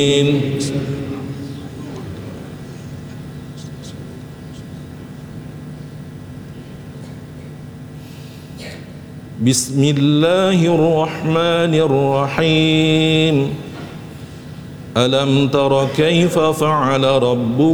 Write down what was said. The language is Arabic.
بسم الله الرحمن الرحيم. ألم تر كيف فعل ربك